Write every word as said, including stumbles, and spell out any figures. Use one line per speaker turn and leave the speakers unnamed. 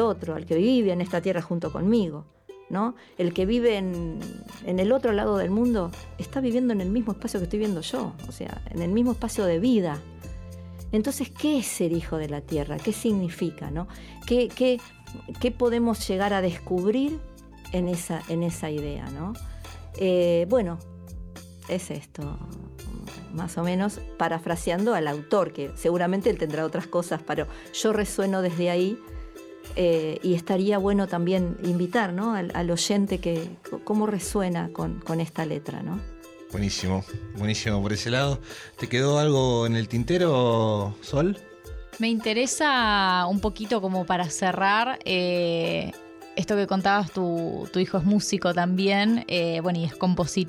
otro, al que vive en esta tierra junto conmigo, ¿no? El que vive en, en el otro lado del mundo está viviendo en el mismo espacio que estoy viviendo yo, o sea, en el mismo espacio de vida. Entonces, ¿qué es ser hijo de la tierra? ¿Qué significa, no? ¿Qué, qué, qué podemos llegar a descubrir en esa, en esa idea, ¿no? Eh, bueno, es esto, más o menos parafraseando al autor, que seguramente él tendrá otras cosas, pero yo resueno desde ahí. Eh, y estaría bueno también invitar, ¿no?, al, al oyente que cómo resuena con, con esta letra, ¿no?
Buenísimo, buenísimo por ese lado. ¿Te quedó algo en el tintero, Sol?
Me interesa un poquito como para cerrar, eh, esto que contabas, tu, tu hijo es músico también, eh, bueno, y es compositor.